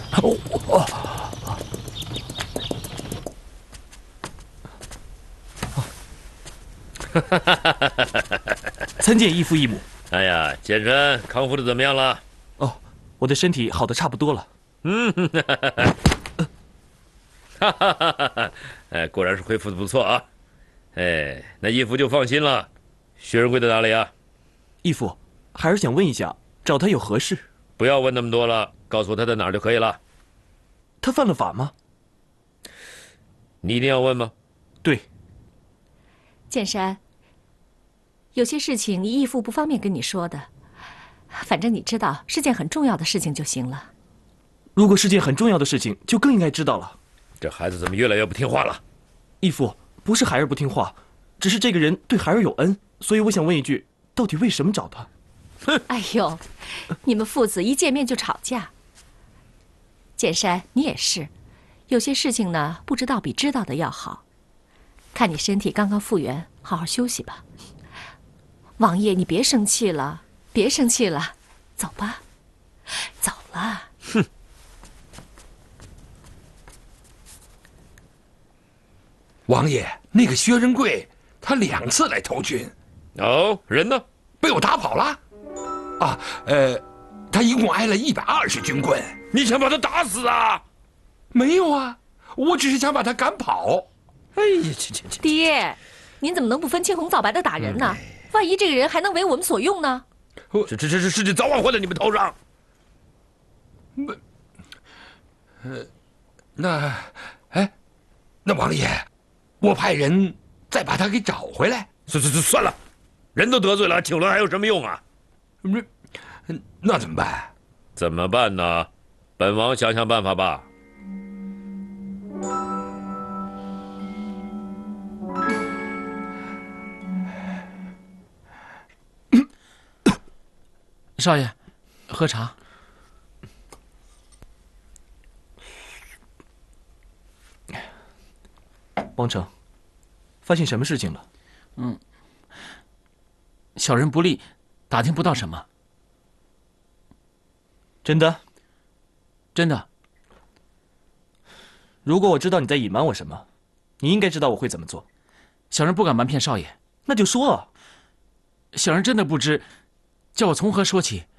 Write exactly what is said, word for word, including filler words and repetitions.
哦哦，参见义父义母。 哎呀，健身康复的怎么样了？ 哦，我的身体好的差不多了。 嗯，哈哈哈哈哈！哎，果然是恢复的不错啊。哎，那义父就放心了。薛仁贵在哪里啊？ 义父，还是想问一下，找他有何事？ 不要问那么多了，告诉我他在哪儿就可以了。 他犯了法吗？ 你一定要问吗？ 对。 剑山，有些事情你义父不方便跟你说的，反正你知道是件很重要的事情就行了。 如果是件很重要的事情，就更应该知道了。 这孩子怎么越来越不听话了？ 义父，不是孩儿不听话，只是这个人对孩儿有恩，所以我想问一句，到底为什么找他？ 哼！ 哎呦，你们父子一见面就吵架。剑山，你也是，有些事情呢，不知道比知道的要好。看你身体刚刚复原，好好休息吧。王爷，你别生气了，别生气了，走吧，走了。 哼！ 王爷，那个薛仁贵，他两次来投军。 哦，人呢？ 被我打跑了。啊，呃，他一共挨了一百二十军棍。 你想把他打死啊？ 没有啊，我只是想把他赶跑。 哎呀，去去去！ 爹，您怎么能不分青红皂白的打人呢？嗯、万一这个人还能为我们所用呢？ 这这这这事情早晚会在你们头上。 没，呃，那，哎，那王爷，我派人再把他给找回来。 算算算算了，人都得罪了，请了还有什么用啊？ 那那怎么办？ 怎么办呢？本王想想办法吧。 少爷，喝茶。 王成，发现什么事情了？ 嗯，小人不利，打听不到什么。 真的？ 真的。 如果我知道你在隐瞒我什么，你应该知道我会怎么做。 小人不敢瞒骗少爷。 那就说啊。 小人真的不知。叫我从何说起？